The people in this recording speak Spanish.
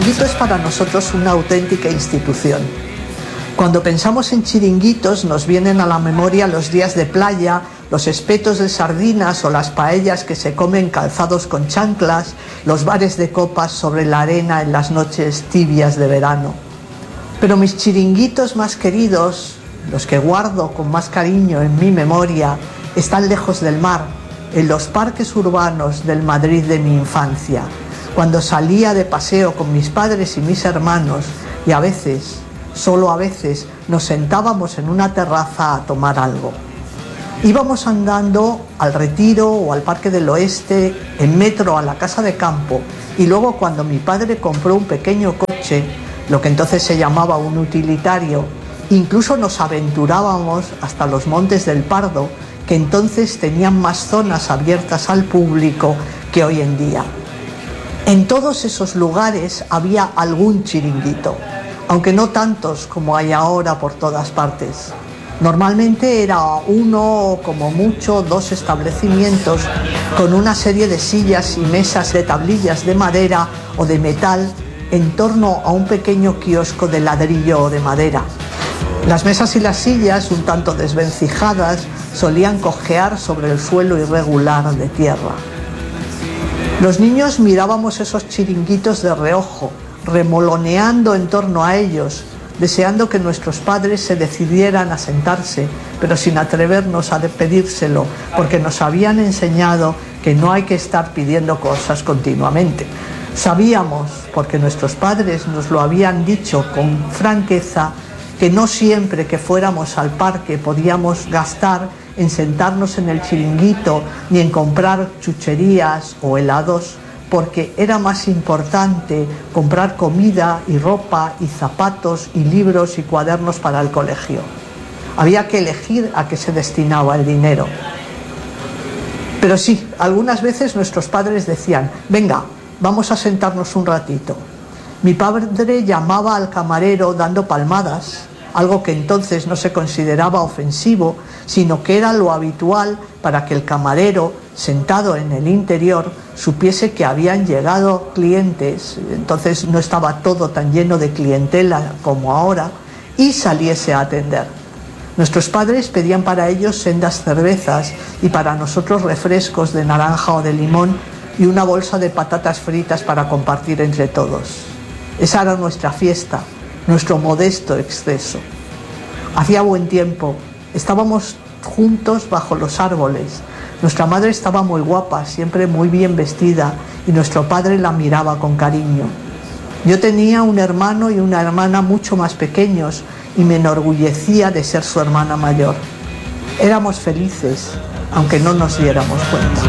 chiringuito es para nosotros una auténtica institución. Cuando pensamos en chiringuitos nos vienen a la memoria los días de playa, los espetos de sardinas o las paellas que se comen calzados con chanclas, los bares de copas sobre la arena en las noches tibias de verano. Pero mis chiringuitos más queridos, los que guardo con más cariño en mi memoria, están lejos del mar, en los parques urbanos del Madrid de mi infancia, cuando salía de paseo con mis padres y mis hermanos y a veces, solo a veces, nos sentábamos en una terraza a tomar algo. Íbamos andando al Retiro o al Parque del Oeste, en metro a la casa de campo, y luego cuando mi padre compró un pequeño coche, lo que entonces se llamaba un utilitario, incluso nos aventurábamos hasta los Montes del Pardo, que entonces tenían más zonas abiertas al público que hoy en día. En todos esos lugares había algún chiringuito, aunque no tantos como hay ahora por todas partes. Normalmente era uno o como mucho dos establecimientos con una serie de sillas y mesas de tablillas de madera o de metal en torno a un pequeño kiosco de ladrillo o de madera. Las mesas y las sillas, un tanto desvencijadas, solían cojear sobre el suelo irregular de tierra. Los niños mirábamos esos chiringuitos de reojo, remoloneando en torno a ellos, deseando que nuestros padres se decidieran a sentarse, pero sin atrevernos a pedírselo, porque nos habían enseñado que no hay que estar pidiendo cosas continuamente. Sabíamos, porque nuestros padres nos lo habían dicho con franqueza, que no siempre que fuéramos al parque podíamos gastar en sentarnos en el chiringuito ni en comprar chucherías o helados, porque era más importante comprar comida y ropa y zapatos y libros y cuadernos para el colegio. Había que elegir a qué se destinaba el dinero. Pero sí, algunas veces nuestros padres decían: venga, vamos a sentarnos un ratito. Mi padre llamaba al camarero dando palmadas, algo que entonces no se consideraba ofensivo, sino que era lo habitual para que el camarero, sentado en el interior, supiese que habían llegado clientes, entonces no estaba todo tan lleno de clientela como ahora, y saliese a atender. Nuestros padres pedían para ellos sendas cervezas y para nosotros refrescos de naranja o de limón y una bolsa de patatas fritas para compartir entre todos. Esa era nuestra fiesta, nuestro modesto exceso. Hacía buen tiempo, estábamos juntos bajo los árboles. Nuestra madre estaba muy guapa, siempre muy bien vestida, y nuestro padre la miraba con cariño. Yo tenía un hermano y una hermana mucho más pequeños y me enorgullecía de ser su hermana mayor. Éramos felices, aunque no nos diéramos cuenta.